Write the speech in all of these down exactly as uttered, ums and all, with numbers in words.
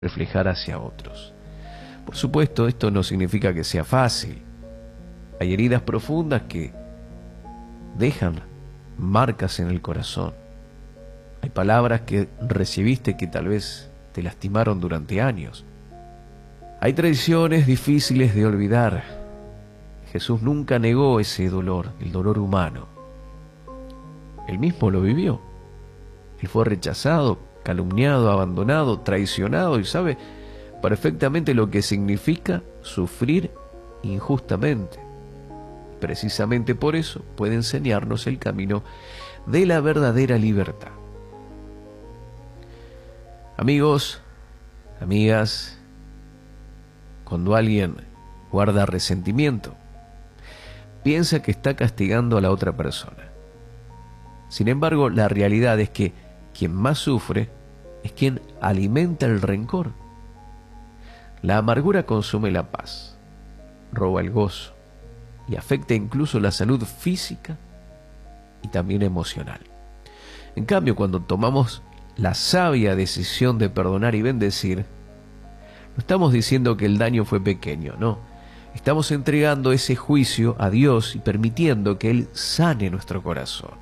reflejar hacia otros. Por supuesto, esto no significa que sea fácil. Hay heridas profundas que dejan marcas en el corazón. Hay palabras que recibiste que tal vez te lastimaron durante años. Hay traiciones difíciles de olvidar. Jesús nunca negó ese dolor, el dolor humano. Él mismo lo vivió. Él fue rechazado, calumniado, abandonado, traicionado y sabe perfectamente lo que significa sufrir injustamente. Precisamente por eso puede enseñarnos el camino de la verdadera libertad. Amigos, amigas, cuando alguien guarda resentimiento, piensa que está castigando a la otra persona. Sin embargo, la realidad es que quien más sufre es quien alimenta el rencor. La amargura consume la paz, roba el gozo y afecta incluso la salud física y también emocional. En cambio, cuando tomamos la sabia decisión de perdonar y bendecir, no estamos diciendo que el daño fue pequeño, no. Estamos entregando ese juicio a Dios y permitiendo que Él sane nuestro corazón.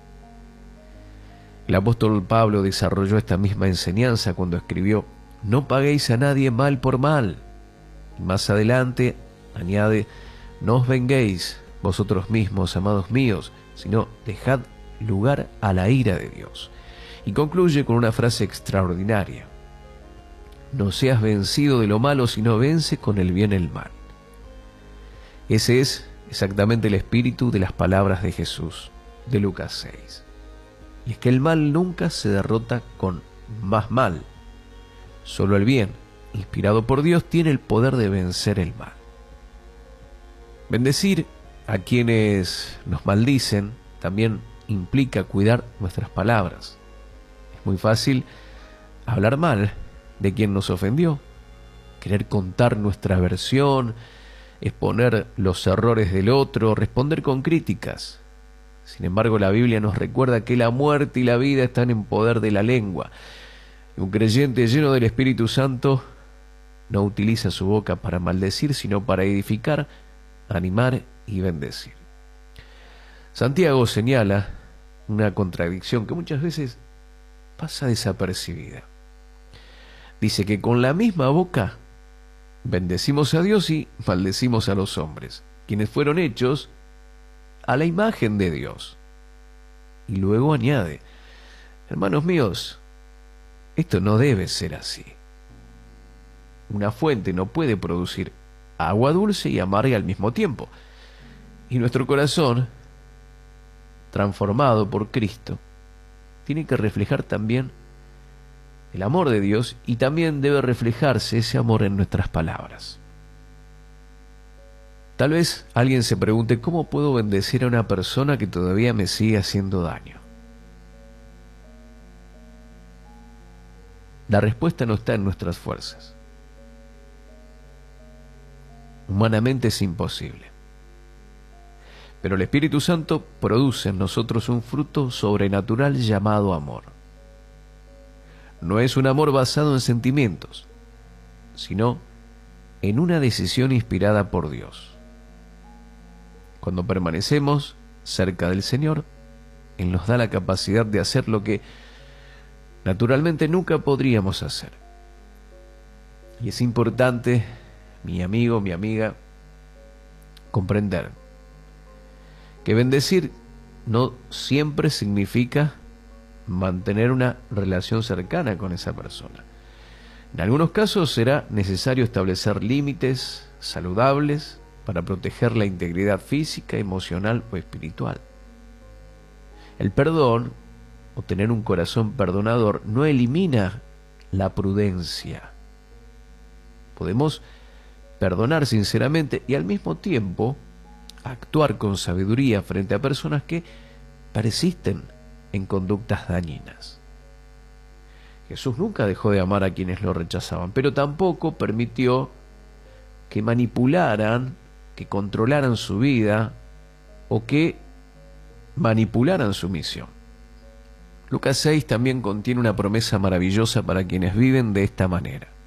El apóstol Pablo desarrolló esta misma enseñanza cuando escribió: no paguéis a nadie mal por mal. Y más adelante añade: no os venguéis vosotros mismos, amados míos, sino dejad lugar a la ira de Dios. Y concluye con una frase extraordinaria: no seas vencido de lo malo, sino vence con el bien el mal. Ese es exactamente el espíritu de las palabras de Jesús, de Lucas seis. Y es que el mal nunca se derrota con más mal. Solo el bien, inspirado por Dios, tiene el poder de vencer el mal. Bendecir a quienes nos maldicen también implica cuidar nuestras palabras. Es muy fácil hablar mal de quien nos ofendió, querer contar nuestra versión, exponer los errores del otro, responder con críticas. Sin embargo, la Biblia nos recuerda que la muerte y la vida están en poder de la lengua. Un creyente lleno del Espíritu Santo no utiliza su boca para maldecir, sino para edificar, animar y bendecir. Santiago señala una contradicción que muchas veces pasa desapercibida. Dice que con la misma boca bendecimos a Dios y maldecimos a los hombres, quienes fueron hechos a la imagen de Dios. Y luego añade: hermanos míos, esto no debe ser así. Una fuente no puede producir agua dulce y amarga al mismo tiempo. Y nuestro corazón, transformado por Cristo, tiene que reflejar también el amor de Dios, y también debe reflejarse ese amor en nuestras palabras. Tal vez alguien se pregunte: ¿cómo puedo bendecir a una persona que todavía me sigue haciendo daño? La respuesta no está en nuestras fuerzas. Humanamente es imposible. Pero el Espíritu Santo produce en nosotros un fruto sobrenatural llamado amor. No es un amor basado en sentimientos, sino en una decisión inspirada por Dios. Cuando permanecemos cerca del Señor, Él nos da la capacidad de hacer lo que naturalmente nunca podríamos hacer. Y es importante, mi amigo, mi amiga, comprender que bendecir no siempre significa mantener una relación cercana con esa persona. En algunos casos será necesario establecer límites saludables para proteger la integridad física, emocional o espiritual. El perdón, o tener un corazón perdonador, no elimina la prudencia. Podemos perdonar sinceramente y al mismo tiempo actuar con sabiduría frente a personas que persisten en conductas dañinas. Jesús nunca dejó de amar a quienes lo rechazaban, pero tampoco permitió que manipularan, que controlaran su vida o que manipularan su misión. Lucas seis también contiene una promesa maravillosa para quienes viven de esta manera.